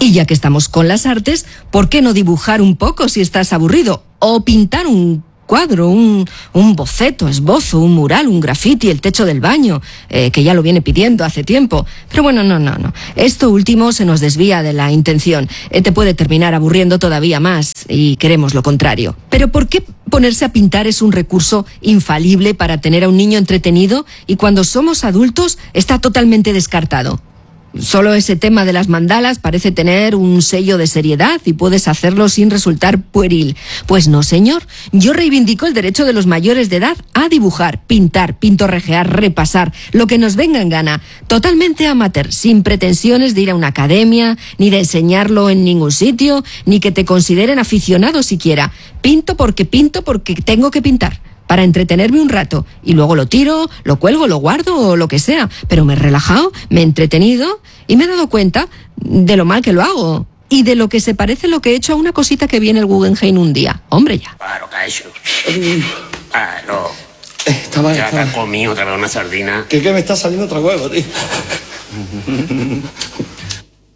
Y ya que estamos con las artes, ¿por qué no dibujar un poco si estás aburrido? O pintar un cuadro, un boceto, esbozo, un mural, un graffiti, el techo del baño, que ya lo viene pidiendo hace tiempo. Pero bueno, no. Esto último se nos desvía de la intención. Te puede terminar aburriendo todavía más y queremos lo contrario. Pero ¿por qué ponerse a pintar es un recurso infalible para tener a un niño entretenido y cuando somos adultos está totalmente descartado? Solo ese tema de las mandalas parece tener un sello de seriedad y puedes hacerlo sin resultar pueril. Pues no, señor. Yo reivindico el derecho de los mayores de edad a dibujar, pintar, pintorrejear, repasar, lo que nos venga en gana. Totalmente amateur, sin pretensiones de ir a una academia, ni de enseñarlo en ningún sitio, ni que te consideren aficionado siquiera. Pinto porque tengo que pintar, para entretenerme un rato, y luego lo tiro, lo cuelgo, lo guardo o lo que sea, pero me he relajado, me he entretenido y me he dado cuenta de lo mal que lo hago y de lo que se parece lo que he hecho a una cosita que vi en el Guggenheim un día. Hombre, ya. Claro, Caixo. Claro. Ya te has comido otra vez una sardina. Que me está saliendo otro huevo, tío.